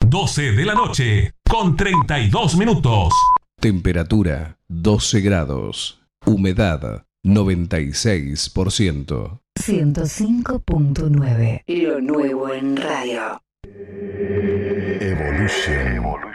12 de la noche, con 32 minutos. Temperatura 12 grados. Humedad 96%. 105.9. Lo nuevo en radio. Evolution.